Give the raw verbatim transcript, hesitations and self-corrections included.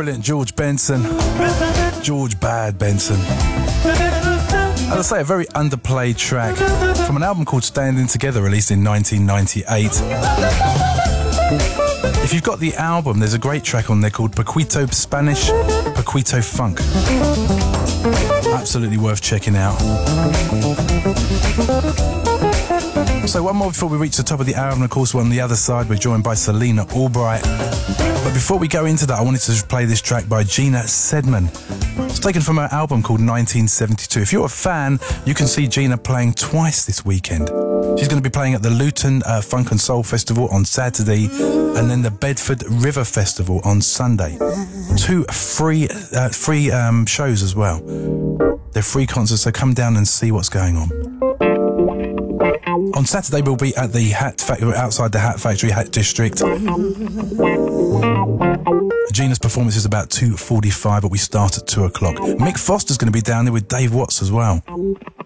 brilliant George Benson. George Bad Benson. As I say, a very underplayed track from an album called Standing Together, released in nineteen ninety-eight. If you've got the album, there's a great track on there called Paquito Spanish, Paquito Funk. Absolutely worth checking out. So one more before we reach the top of the hour, and of course on the other side we're joined by Selena Albright. But before we go into that, I wanted to just play this track by Gina Sedman. It's taken from her album called nineteen seventy-two. If you're a fan, you can see Gina playing twice this weekend. She's going to be playing at the Luton uh, Funk and Soul Festival on Saturday, and then the Bedford River Festival on Sunday. Two free uh, free um, shows as well. They're free concerts, so come down and see what's going on. On Saturday, we'll be at the Hat Factory, outside the Hat Factory, Hat District. Gina's performance is about two forty-five, but we start at two o'clock. Mick Foster's going to be down there with Dave Watts as well.